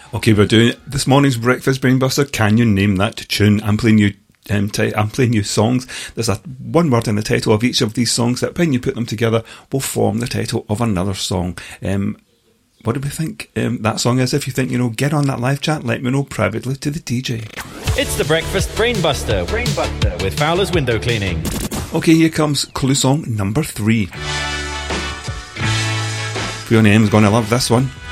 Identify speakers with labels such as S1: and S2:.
S1: Okay, we're doing this morning's Breakfast Brainbuster. Can you name that tune? I'm playing you songs. There's one word in the title of each of these songs that when you put them together will form the title of another song. What do we think that song is? If you think, get on that live chat, let me know privately to the DJ.
S2: It's the Breakfast Brainbuster with Fowler's Window Cleaning.
S1: Okay, here comes clue song number 3. Fiona M's going to love this one.